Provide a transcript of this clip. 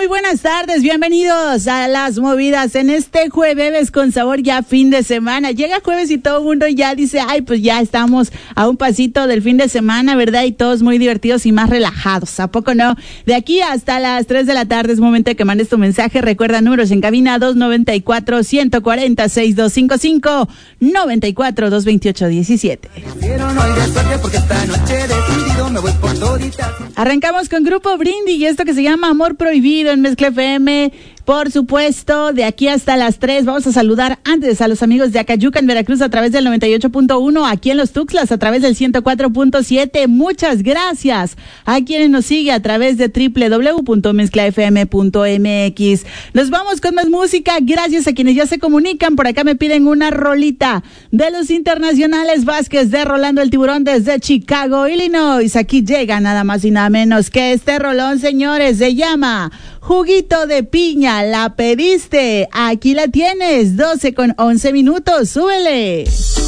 buenas tardes, bienvenidos a Las Movidas en este jueves con sabor ya fin de semana. Llega jueves y todo el mundo ya dice, ay, pues ya estamos a un pasito del fin de semana, ¿verdad? Y todos muy divertidos y más relajados, ¿a poco no? De aquí hasta las 3 de la tarde es momento de que mandes tu mensaje. Recuerda números en cabina 294-140-6255, 94-228-17. Arrancamos con Grupo Brindis y esto que se llama Amor Prohibido en Mezcla FM. Por supuesto, de aquí hasta las 3 vamos a saludar antes a los amigos de Acayuca en Veracruz a través del 98.1, aquí en Los Tuxtlas a través del 104.7. Muchas gracias a quienes nos siguen a través de www.mezclafm.mx. Nos vamos con más música, gracias a quienes ya se comunican. Por acá me piden una rolita de los internacionales Vázquez de Rolando el Tiburón desde Chicago, Illinois. Aquí llega nada más y nada menos que este rolón, señores, se llama Juguito de Piña. La pediste, aquí la tienes, 12:11, súbele.